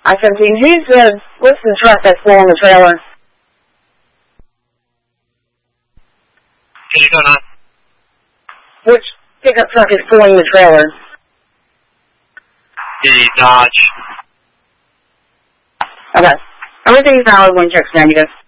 I-17, what's the truck that's pulling the trailer? Can you go on? Which pickup truck is pulling the trailer? The Dodge. Okay. Everything's valid when check's negative.